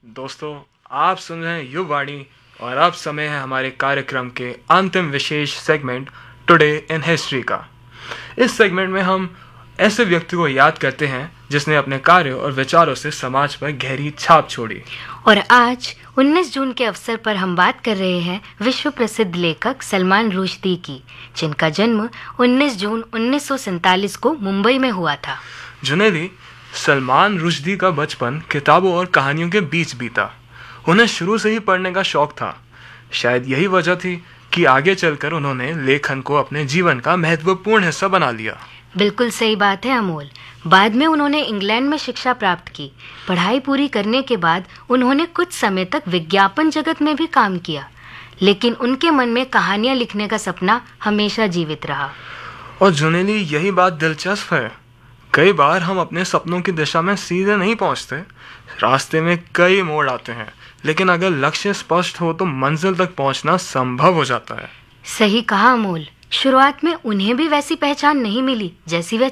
दोस्तों, आप सुन रहे हैं युववाणी और अब समय है हमारे कार्यक्रम के अंतिम विशेष सेगमेंट टुडे इन हिस्ट्री का। इस सेगमेंट में हम ऐसे व्यक्ति को याद करते हैं जिसने अपने कार्यों और विचारों से समाज पर गहरी छाप छोड़ी। और आज 19 जून के अवसर पर हम बात कर रहे हैं विश्व प्रसिद्ध लेखक सलमान रुश्दी की, जिनका जन्म 19 जून 1947 को मुंबई में हुआ था। जुनैदी, सलमान रुश्दी का बचपन किताबों और कहानियों के बीच बीता। उन्हें शुरू से ही पढ़ने का शौक था। शायद यही वजह थी कि आगे चलकर उन्होंने लेखन को अपने जीवन का महत्वपूर्ण हिस्सा बना लिया। बिल्कुल सही बात है अमोल। बाद में उन्होंने इंग्लैंड में शिक्षा प्राप्त की। पढ़ाई पूरी करने के बाद उन्होंने कुछ समय तक विज्ञापन जगत में भी काम किया, लेकिन उनके मन में कहानियां लिखने का सपना हमेशा जीवित रहा। और जुनैदी, यही बात दिलचस्प है। कई बार हम अपने सपनों की दिशा में सीधे नहीं पहुंचते। रास्ते में कई मोड़ आते हैं, लेकिन अगर लक्ष्य स्पष्ट हो तो मंजिल तक पहुंचना संभव हो जाता है। सही कहा अमोल। शुरुआत में उन्हें भी वैसी पहचान नहीं मिली जैसी वे